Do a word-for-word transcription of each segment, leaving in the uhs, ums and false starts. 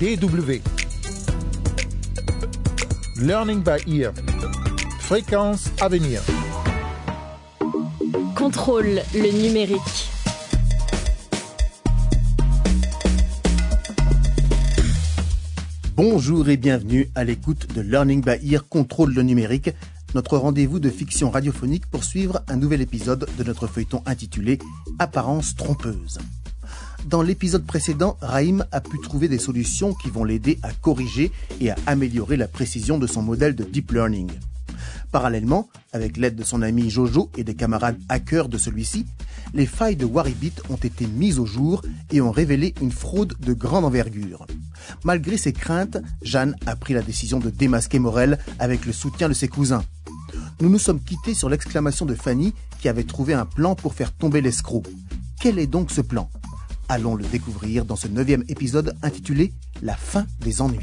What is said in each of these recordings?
D W. Learning by ear. Fréquence à venir. Contrôle le numérique. Bonjour et bienvenue à l'écoute de Learning by Ear, Contrôle le numérique, notre rendez-vous de fiction radiophonique pour suivre un nouvel épisode de notre feuilleton intitulé Apparence trompeuse. Dans l'épisode précédent, Raïm a pu trouver des solutions qui vont l'aider à corriger et à améliorer la précision de son modèle de deep learning. Parallèlement, avec l'aide de son ami Jojo et des camarades hackers de celui-ci, les failles de Waribit ont été mises au jour et ont révélé une fraude de grande envergure. Malgré ses craintes, Jeanne a pris la décision de démasquer Morel avec le soutien de ses cousins. Nous nous sommes quittés sur l'exclamation de Fanny qui avait trouvé un plan pour faire tomber l'escroc. Quel est donc ce plan ? Allons le découvrir dans ce neuvième épisode intitulé « La fin des ennuis ».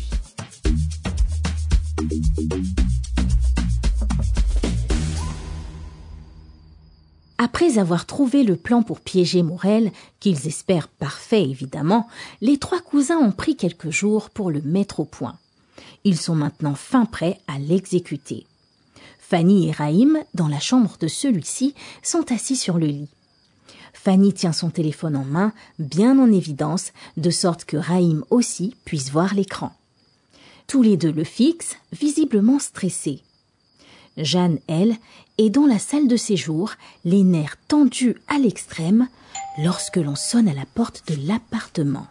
Après avoir trouvé le plan pour piéger Morel, qu'ils espèrent parfait évidemment, les trois cousins ont pris quelques jours pour le mettre au point. Ils sont maintenant fin prêts à l'exécuter. Fanny et Raïm, dans la chambre de celui-ci, sont assis sur le lit. Fanny tient son téléphone en main, bien en évidence, de sorte que Raïm aussi puisse voir l'écran. Tous les deux le fixent, visiblement stressés. Jeanne, elle, est dans la salle de séjour, les nerfs tendus à l'extrême, lorsque l'on sonne à la porte de l'appartement.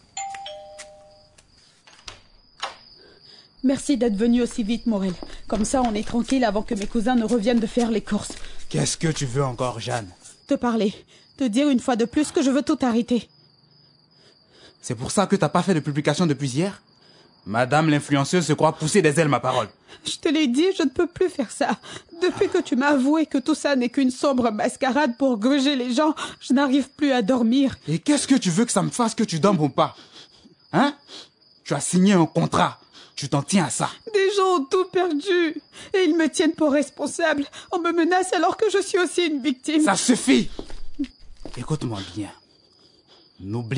Merci d'être venu aussi vite, Morel. Comme ça, on est tranquille avant que mes cousins ne reviennent de faire les courses. Qu'est-ce que tu veux encore, Jeanne ? Te parler, te dire une fois de plus que je veux tout arrêter. C'est pour ça que t'as pas fait de publication depuis hier ? Madame l'influenceuse se croit pousser des ailes ma parole. Je te l'ai dit, je ne peux plus faire ça. Depuis que tu m'as avoué que tout ça n'est qu'une sombre mascarade pour gruger les gens, je n'arrive plus à dormir. Et qu'est-ce que tu veux que ça me fasse que tu dormes ou pas ? Hein ? Tu as signé un contrat. Tu t'en tiens à ça. Des gens ont tout perdu. Et ils me tiennent pour responsable. On me menace alors que je suis aussi une victime. Ça suffit ! Écoute-moi bien. N'oublie